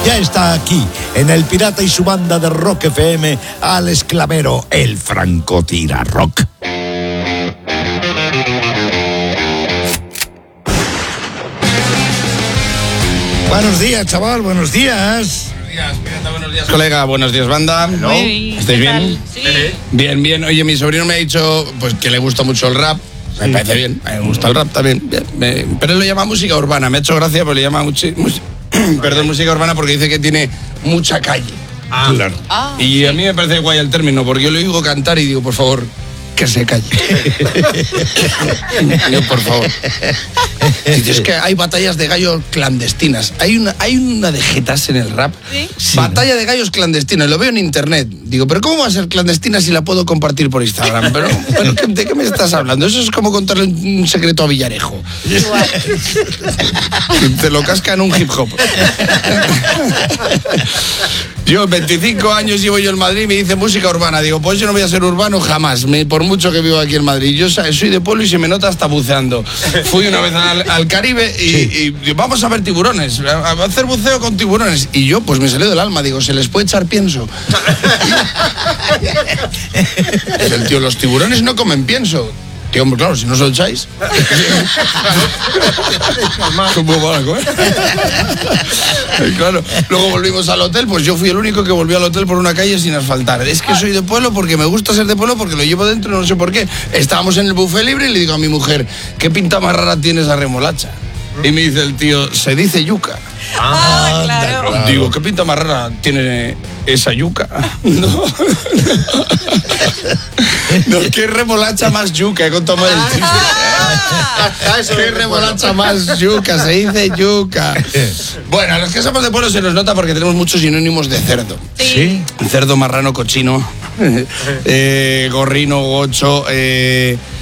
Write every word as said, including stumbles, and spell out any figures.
Ya está aquí, en El Pirata y su banda de Rock F M, Alex Clavero, el francotira rock. Buenos días, chaval, buenos días. Buenos días, Pirata, buenos días, colega, buenos días, banda. ¿No? ¿Estáis bien? Sí. Bien, bien. Oye, mi sobrino me ha dicho pues que le gusta mucho el rap. Me sí. parece bien, me gusta el rap también. Bien, me, pero él lo llama música urbana. Me ha hecho gracia, pero le llama muchi, mus, perdón, música urbana porque dice que tiene mucha calle. Ah. Claro. Ah, y sí. A mí me parece guay el término, porque yo lo oigo cantar y digo, por favor, que se calle. Yo, por favor. Es que hay batallas de gallos clandestinas. Hay una, hay una de jetas en el rap. ¿Sí? Sí. Batalla de gallos clandestinos. Lo veo en internet. Digo, ¿pero cómo va a ser clandestina si la puedo compartir por Instagram? ¿Pero, pero ¿de qué me estás hablando? Eso es como contarle un secreto a Villarejo. Te lo casca en un hip hop. Yo, veinticinco años llevo yo en Madrid y me dice música urbana. Digo, pues yo no voy a ser urbano jamás, me, por mucho que vivo aquí en Madrid. Yo soy de pueblo y se me nota hasta buceando. Fui una vez al, al Caribe y, sí. y, y vamos a ver tiburones, a, a hacer buceo con tiburones. Y yo, pues me salió del alma, digo, ¿se les puede echar pienso? El tío, los tiburones no comen pienso. Tío, hombre, claro, si no os lo echáis. ¿Cómo van a comer? Claro, luego volvimos al hotel, pues yo fui el único que volvió al hotel por una calle sin asfaltar. Es que soy de pueblo porque me gusta ser de pueblo, porque lo llevo dentro, no sé por qué. Estábamos en el buffet libre y le digo a mi mujer, ¿qué pinta más rara tiene esa remolacha? Y me dice el tío, se dice yuca. Ah, claro. Digo, ¿qué pinta más rara tiene esa yuca? No. No, ¿qué remolacha más yuca? He contado mal el chiste. Ah, ¿Qué remolacha más yuca? Se dice yuca. Bueno, a los que somos de pueblo se nos nota porque tenemos muchos sinónimos de cerdo. Sí. Cerdo, marrano, cochino, eh, gorrino, gocho, eh...